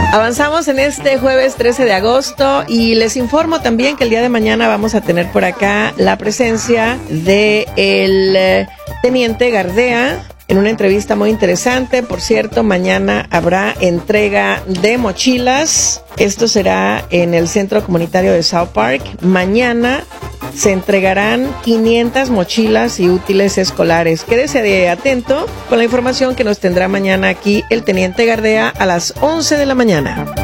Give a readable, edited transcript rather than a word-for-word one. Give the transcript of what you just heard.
Avanzamos en este jueves 13 de agosto y les informo también que el día de mañana vamos a tener por acá la presencia de el teniente Gardea en una entrevista muy interesante. Por cierto, mañana habrá entrega de mochilas. Esto será en el Centro Comunitario de South Park. Mañana se entregarán 500 mochilas y útiles escolares. Quédese de atento con la información que nos tendrá mañana aquí el teniente Gardea a las 11 de la mañana.